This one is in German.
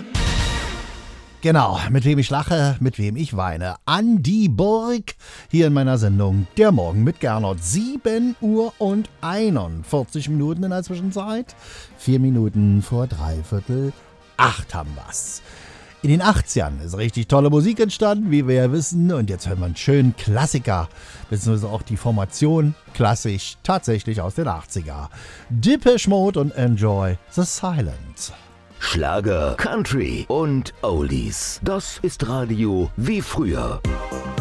Genau, mit wem ich lache, mit wem ich weine. Andi Burg, hier in meiner Sendung Der Morgen mit Gernot. 7 Uhr und 41 Minuten in der Zwischenzeit. 4 Minuten vor 7:45 haben wir's. In den 80ern ist richtig tolle Musik entstanden, wie wir ja wissen. Und jetzt hören wir einen schönen Klassiker, beziehungsweise auch die Formation klassisch tatsächlich aus den 80er. Depeche Mode und Enjoy the Silence. Schlager, Country und Oldies. Das ist Radio wie früher.